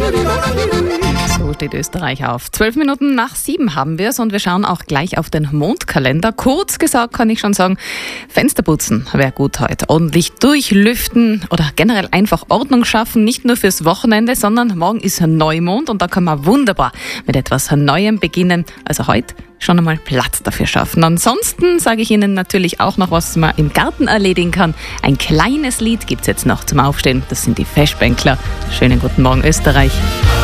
So steht Österreich auf. 6:12 haben wir es und wir schauen auch gleich auf den Mondkalender. Kurz gesagt kann ich schon sagen, Fenster putzen wäre gut heute. Ordentlich durchlüften oder generell einfach Ordnung schaffen, nicht nur fürs Wochenende, sondern morgen ist Neumond und da kann man wunderbar mit etwas Neuem beginnen. Also heute schon einmal Platz dafür schaffen. Ansonsten sage ich Ihnen natürlich auch noch, was man im Garten erledigen kann. Ein kleines Lied gibt's jetzt noch zum Aufstehen. Das sind die Feschbänkler. Schönen guten Morgen, Österreich.